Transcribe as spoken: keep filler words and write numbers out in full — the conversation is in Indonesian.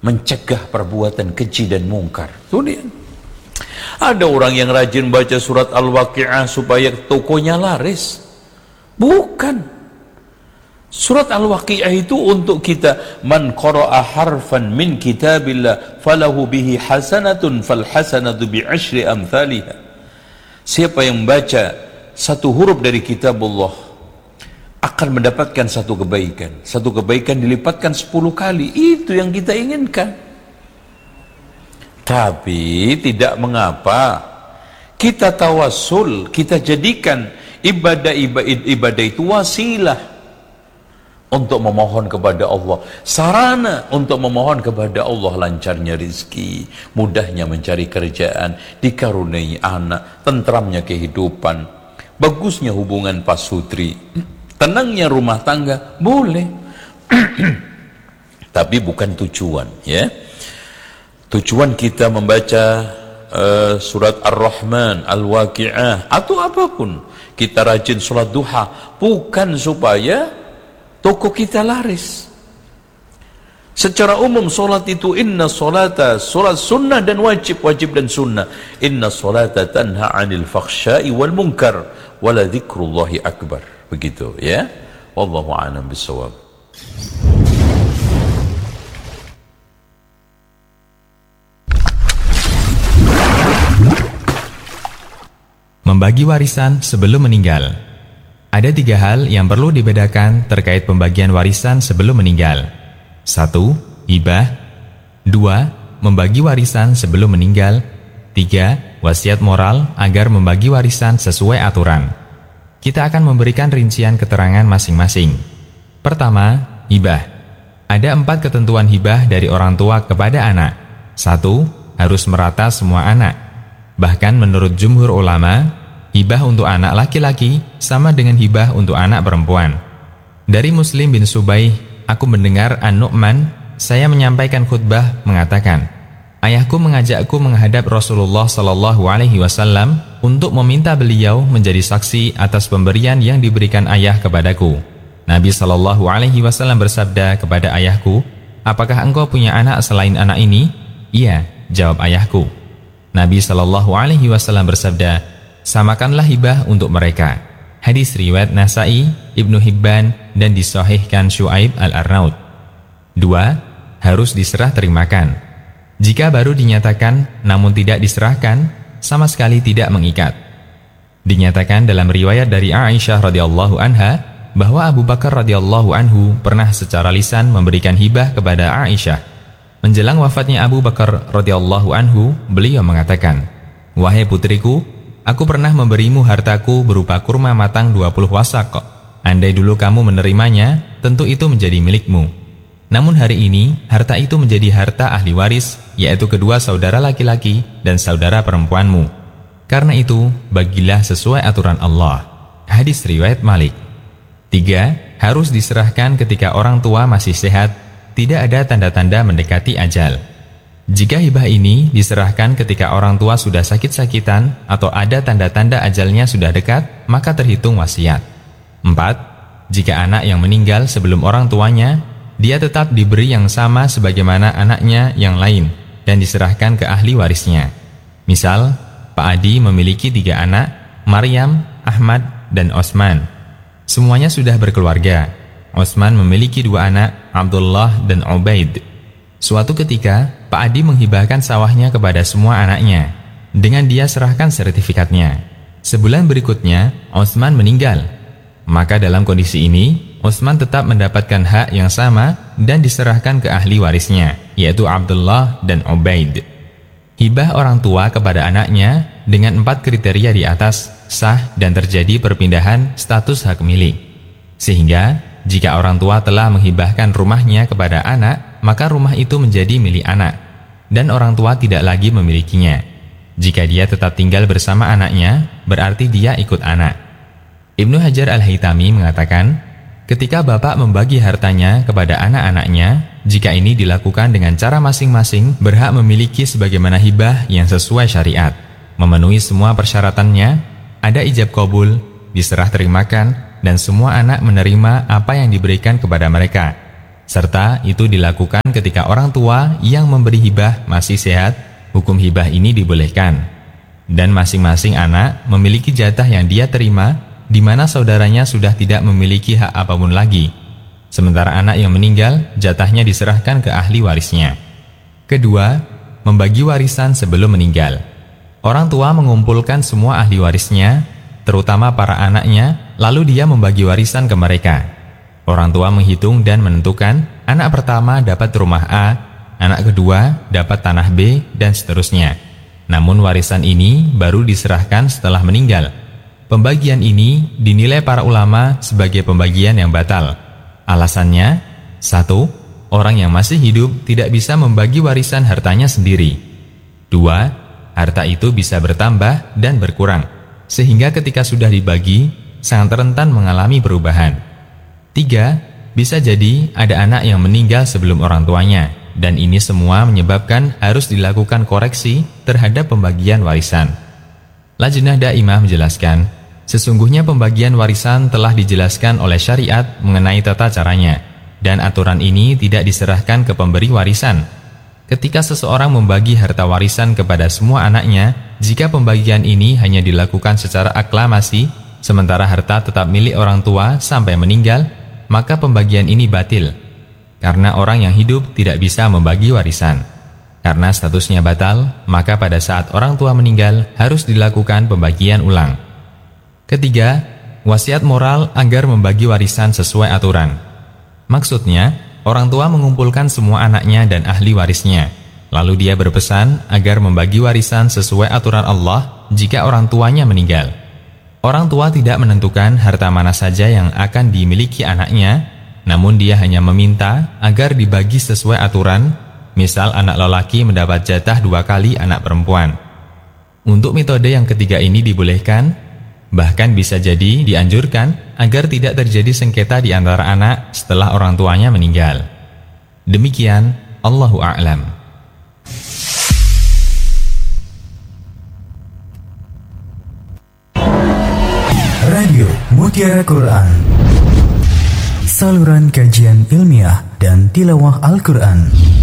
mencegah perbuatan keji dan mungkar. Itu dia. Ada orang yang rajin baca surat Al-Waqi'ah supaya tokonya laris. Bukan. Surat Al-Waqi'ah itu untuk kita, man qara'a harfan min kitabillah falahu bihi hasanatun fal hasanatu bi asyri amthaliha. Siapa yang membaca satu huruf dari kitabullah akan mendapatkan satu kebaikan. Satu kebaikan dilipatkan sepuluh kali. Itu yang kita inginkan. Tapi tidak mengapa kita tawassul, kita jadikan ibadah ibadah, ibadah itu wasilah untuk memohon kepada Allah, sarana untuk memohon kepada Allah lancarnya rezeki, mudahnya mencari kerjaan, dikaruniai anak, tentramnya kehidupan, bagusnya hubungan pasutri, tenangnya rumah tangga, boleh. Tapi bukan tujuan, ya. Tujuan kita membaca uh, surat Ar-Rahman, Al-Waqi'ah, atau apapun, kita rajin sholat duha, bukan supaya toko kita laris. Secara umum sholat itu, inna sholata, sholat sunnah dan wajib, wajib dan sunnah. Inna sholata tanha anil fakhsyai wal munkar, wala dzikrullahi akbar. Begitu, ya. Wallahu a'lam bishawab. Membagi warisan sebelum meninggal. Ada tiga hal yang perlu dibedakan terkait pembagian warisan sebelum meninggal. Satu, hibah. Dua, membagi warisan sebelum meninggal. Tiga, wasiat moral agar membagi warisan sesuai aturan. Kita akan memberikan rincian keterangan masing-masing. Pertama, hibah. Ada empat ketentuan hibah dari orang tua kepada anak. Satu, harus merata semua anak. Bahkan menurut jumhur ulama, hibah untuk anak laki-laki sama dengan hibah untuk anak perempuan. Dari Muslim bin Subaih, aku mendengar An-Nu'man, saya menyampaikan khutbah mengatakan, ayahku mengajakku menghadap Rasulullah Sallallahu Alaihi Wasallam untuk meminta beliau menjadi saksi atas pemberian yang diberikan ayah kepadaku. Nabi Sallallahu Alaihi Wasallam bersabda kepada ayahku, apakah engkau punya anak selain anak ini? Iya, jawab ayahku. Nabi Sallallahu Alaihi Wasallam bersabda, samakanlah hibah untuk mereka. Hadis riwayat Nasai, Ibnu Hibban, dan disahihkan Syuaib Al-Arnaud. Dua, harus diserah terimakan. Jika baru dinyatakan namun tidak diserahkan, sama sekali tidak mengikat. Dinyatakan dalam riwayat dari Aisyah radhiyallahu anha bahwa Abu Bakar radhiyallahu anhu pernah secara lisan memberikan hibah kepada Aisyah. Menjelang wafatnya Abu Bakar radhiyallahu anhu, beliau mengatakan, wahai putriku, aku pernah memberimu hartaku berupa kurma matang dua puluh wasak. Andai dulu kamu menerimanya, tentu itu menjadi milikmu. Namun hari ini, harta itu menjadi harta ahli waris, yaitu kedua saudara laki-laki dan saudara perempuanmu. Karena itu, bagilah sesuai aturan Allah. Hadis riwayat Malik. Tiga, harus diserahkan ketika orang tua masih sehat, tidak ada tanda-tanda mendekati ajal. Jika hibah ini diserahkan ketika orang tua sudah sakit-sakitan atau ada tanda-tanda ajalnya sudah dekat, maka terhitung wasiat. Empat, jika anak yang meninggal sebelum orang tuanya, dia tetap diberi yang sama sebagaimana anaknya yang lain dan diserahkan ke ahli warisnya. Misal, Pak Adi memiliki tiga anak, Maryam, Ahmad, dan Osman. Semuanya sudah berkeluarga. Osman memiliki dua anak, Abdullah dan Ubaid. Suatu ketika, Pak Adi menghibahkan sawahnya kepada semua anaknya. Dengan dia serahkan sertifikatnya. Sebulan berikutnya, Osman meninggal. Maka dalam kondisi ini, Osman tetap mendapatkan hak yang sama dan diserahkan ke ahli warisnya, yaitu Abdullah dan Ubaid. Hibah orang tua kepada anaknya dengan empat kriteria di atas sah dan terjadi perpindahan status hak milik. Sehingga, jika orang tua telah menghibahkan rumahnya kepada anak, maka rumah itu menjadi milik anak, dan orang tua tidak lagi memilikinya. Jika dia tetap tinggal bersama anaknya, berarti dia ikut anak. Ibnu Hajar Al-Haytami mengatakan, ketika bapak membagi hartanya kepada anak-anaknya, jika ini dilakukan dengan cara masing-masing berhak memiliki sebagaimana hibah yang sesuai syariat, memenuhi semua persyaratannya, ada ijab qabul, diserah terimakan, dan semua anak menerima apa yang diberikan kepada mereka. serta itu dilakukan ketika orang tua yang memberi hibah masih sehat, hukum hibah ini dibolehkan. Dan masing-masing anak memiliki jatah yang dia terima, di mana saudaranya sudah tidak memiliki hak apapun lagi. Sementara anak yang meninggal, jatahnya diserahkan ke ahli warisnya. Kedua, membagi warisan sebelum meninggal. Orang tua mengumpulkan semua ahli warisnya, terutama para anaknya, lalu dia membagi warisan ke mereka. Orang tua menghitung dan menentukan, anak pertama dapat rumah A, anak kedua dapat tanah B, dan seterusnya. Namun warisan ini baru diserahkan setelah meninggal. Pembagian ini dinilai para ulama sebagai pembagian yang batal. Alasannya, satu, orang yang masih hidup tidak bisa membagi warisan hartanya sendiri. Dua, harta itu bisa bertambah dan berkurang, sehingga ketika sudah dibagi, sangat rentan mengalami perubahan. Tiga, bisa jadi ada anak yang meninggal sebelum orang tuanya, dan ini semua menyebabkan harus dilakukan koreksi terhadap pembagian warisan. Lajnah Daimah menjelaskan, sesungguhnya pembagian warisan telah dijelaskan oleh syariat mengenai tata caranya, dan aturan ini tidak diserahkan ke pemberi warisan. Ketika seseorang membagi harta warisan kepada semua anaknya, jika pembagian ini hanya dilakukan secara aklamasi, sementara harta tetap milik orang tua sampai meninggal, maka pembagian ini batil. Karena orang yang hidup tidak bisa membagi warisan. Karena statusnya batal, maka pada saat orang tua meninggal harus dilakukan pembagian ulang. Ketiga, wasiat moral agar membagi warisan sesuai aturan. Maksudnya, orang tua mengumpulkan semua anaknya dan ahli warisnya. Lalu dia berpesan agar membagi warisan sesuai aturan Allah jika orang tuanya meninggal. Orang tua tidak menentukan harta mana saja yang akan dimiliki anaknya, namun dia hanya meminta agar dibagi sesuai aturan, misal anak lelaki mendapat jatah dua kali anak perempuan. Untuk metode yang ketiga ini dibolehkan, bahkan bisa jadi dianjurkan agar tidak terjadi sengketa di antara anak setelah orang tuanya meninggal. Demikian, Allahu a'lam. Radio Mutiara Quran, saluran kajian ilmiah dan tilawah Al-Quran.